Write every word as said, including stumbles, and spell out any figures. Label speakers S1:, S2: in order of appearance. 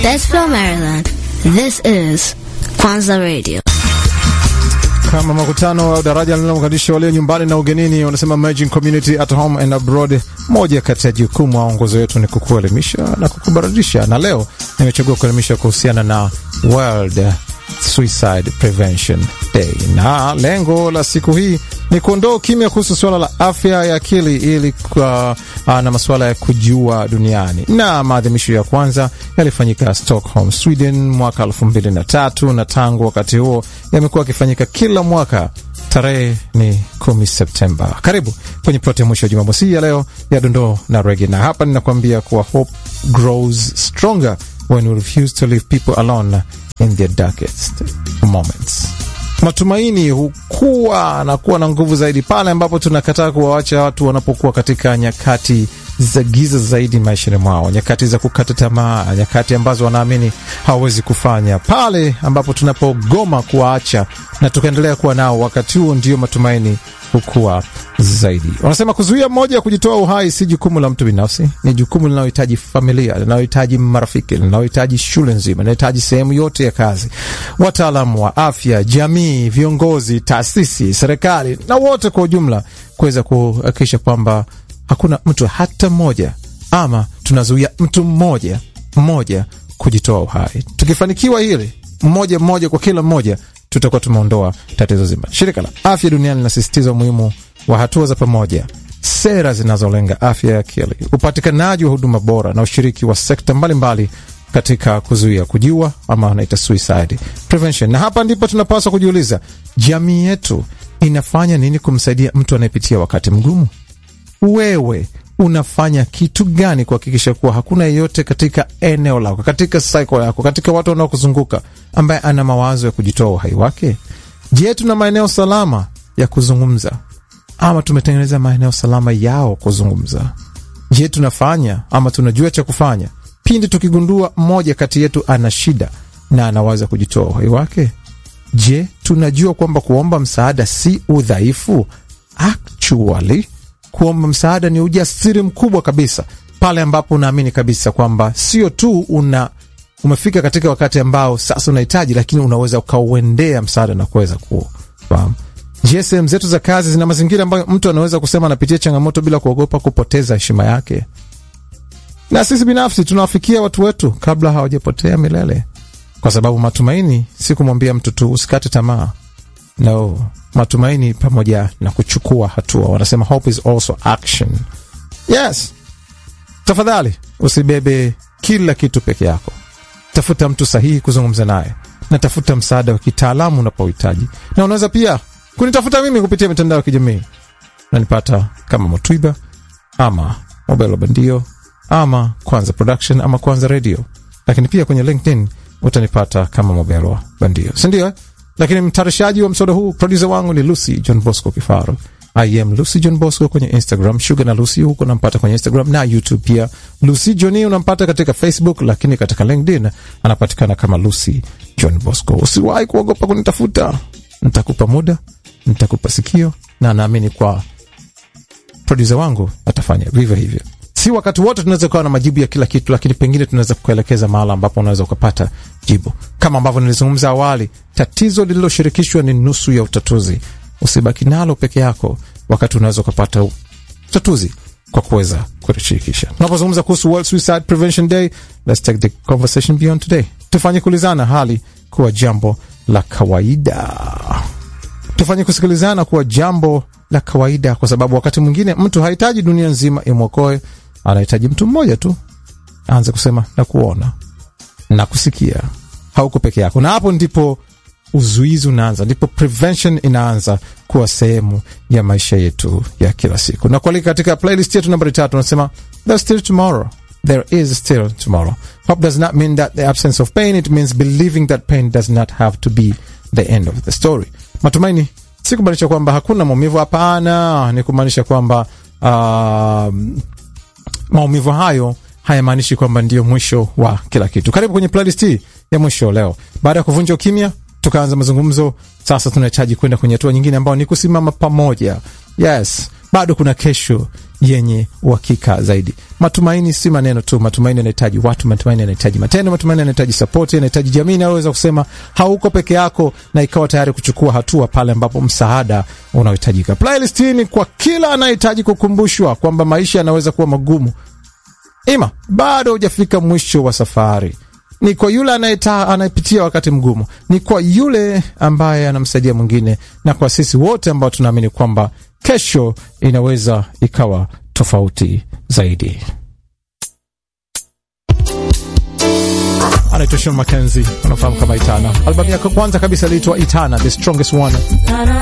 S1: Statesville, Maryland. This is Kwanza Radio.
S2: Kama makutano wa daraja linalounganisha walio nyumbani na ugenini, wanasema merging community at home and abroad. Moja kati ya jukumu wa ongozo wetu ni kukuelimisha na kukuburudisha, na leo nimechagua kuelimisha kuhusiana na World Suicide Prevention Day. Na lengo la siku hii ni kuondoa ukimya kuhusu swala la afya ya akili ili kwa, na masuala ya kujiua duniani. Na maadhimisho ya kwanza yalifanyika Stockholm, Sweden mwaka elfu mbili na tatu, na tangu wakati huo yamekuwa yakifanyika kila mwaka. Tarehe ni kumi Septemba. Karibu kwenye plot ya mwisho ya Jumamosi ya leo ya dondoo na reggae, na hapa ninakwambia kuwa hope grows stronger when we refuse to leave people alone in their darkest moments. Matumaini hukua na kuwa na nguvu zaidi pale ambapo tunakataa kuwaacha watu wanapokuwa katika nyakati za giza zaidi maishani mwao, nyakati za kukata tamaa, nyakati ambazo wanaamini hawawezi kufanya. Pale ambapo tunapogoma kuwaacha na tukaendelea kuwa nao, wakati huo ndio matumaini hukua zaidi. Wanasema kuzuia mmoja ya kujitoa uhai si jukumu la mtu binafsi, ni jukumu linalohitaji familia, linalohitaji marafiki, linalohitaji shule nzima, linahitaji sehemu yote ya kazi, wataalamu wa afya, jamii, viongozi, taasisi, serikali na wote kwa ujumla kuweza kuhakikisha kwamba hakuna mtu hata mmoja, ama tunazuia mtu mmoja mmoja kujitoa uhai. Tukifanikiwa hili, mmoja mmoja kwa kila mmoja, tutakuwa tumeondoa tatizo zima. Shirika la Afya Duniani linasisitiza umuhimu wa hatua za pamoja, sera zinazolenga afya ya akili, upatikanaji wa huduma bora na ushiriki wa sekta mbalimbali mbali katika kuzuia kujiua, ama wanaita suicide prevention. Na hapa ndipo tunapaswa kujiuliza, jamii yetu inafanya nini kumsaidia mtu anayepitia wakati mgumu? Wewe unafanya kitu gani kuhakikisha kuwa hakuna yeyote katika eneo lako, katika cycle yako, katika watu wanaokuzunguka ambaye ana mawazo ya kujitoa uhai wake? Je, tuna maeneo salama ya kuzungumza, ama tumetengeneza maeneo salama yao kuzungumza? Je, tunafanya ama tunajua cha kufanya pindi tukigundua mmoja kati yetu ana shida na anawaza kujitoa uhai wake? Je, tunajua kwamba kuomba msaada si udhaifu? Actually, kuomba msaada ni ujasiri mkubwa kabisa, pale ambapo unaamini kabisa kwamba sio tu una umefika katika wakati ambao sasa unahitaji, lakini unaweza ukauendea msaada na kuweza kufahamu. Je, sehemu zetu za kazi zina mazingira ambayo mtu anaweza kusema anapitia changamoto bila kuogopa kupoteza heshima yake? Na sisi binafsi tunawafikia watu wetu kabla hawajapotea milele, kwa sababu matumaini si kumwambia mtu tu usikate tamaa. No, matumaini pamoja na kuchukua hatua. Wanasema hope is also action. Yes, tafadhali usibebe kila kitu peke yako. Tafuta mtu sahihi kuzungumza naye, na tafuta msaada wa kitaalamu unapohitaji. Na unaweza pia kunitafuta mimi kupitia mitandao ya kijamii. Unanipata kama Motwiba, ama Mobelo Bandio, ama Kwanza Production, ama Kwanza Radio. Lakini pia kwenye LinkedIn utanipata kama Mobelo Bandio, si ndio? Lakini mtayarishaji wa msoda huu, producer wangu ni Lucy John Bosco Kifaro. I am Lucy John Bosco kwenye Instagram, Sugar na Lucy huko nampata kwenye Instagram na YouTube pia. Lucy Johnny unampata katika Facebook, lakini katika LinkedIn anapatikana kama Lucy John Bosco. Usiwahi kuogopa kunitafuta. Nitakupa muda, nitakupa sikio, na naamini kwa producer wangu atafanya vivyo hivyo. Si wakati wote tunaweza kuwa na majibu ya kila kitu, lakini pengine tunaweza kuelekeza mahali ambapo unaweza ukapata jibu. Kama ambavyo nilizungumza awali, tatizo lililoshirikishwa ni nusu ya utatuzi. Usibaki nalo peke yako, wakati unaweza kupata utatuzi kwa kuweza kushirikisha. Tunapozungumza kuhusu World Suicide Prevention Day, let's take the conversation beyond today. Tufanye kulizana hali kuwa jambo la kawaida. Tufanye kusikilizana kuwa jambo la kawaida, kwa sababu wakati mwingine mtu hahitaji dunia nzima imwokoe, anahitaji mtu mmoja tu aanze kusema na kuona na kusikia. Hauko peke yako. Na hapo ndipo uzuizi unaanza, ndipo prevention inaanza kuwa sehemu ya maisha yetu ya kila siku. Na kualika katika playlist yetu nambari tatu, unasema there's still tomorrow. There is still tomorrow. Hope does not mean that the absence of pain, it means believing that pain does not have to be the end of the story. Matumaini si kumaanisha kwamba hakuna maumivu, hapana. Ni kumaanisha kwamba uh, maumivu hayo hayamaanishi kwamba ndio mwisho wa kila kitu. Karibu kwenye playlist hii ya mwisho leo. Baada ya kuvunja ukimya, tukaanza mazungumzo. Sasa tunahitaji kwenda kwenye hatua nyingine ambayo ni kusimama pamoja. Yes, bado kuna kesho yenye uhakika zaidi. Matumaini si maneno tu, matumaini yanahitaji watu, matumaini yanahitaji matendo, matumaini yanahitaji support, yanahitaji jamii inayoweza kusema hauko peke yako na ikawa tayari kuchukua hatua pale ambapo msaada unahitajika. Playlist hii ni kwa kila anayehitaji kukumbushwa kwamba maisha yanaweza kuwa magumu. Ima, bado hujafika mwisho wa safari. Ni kwa yule anayeta anayepitia wakati mgumu, ni kwa yule ambaye anamsaidia mwingine, na kwa sisi wote ambao tunaamini kwamba kesho inaweza ikawa tofauti zaidi. Anaitwa Sean Mackenzie, unafahamu kama Itana. Albamu yake kwanza kabisa iliitwa Itana, The Strongest One.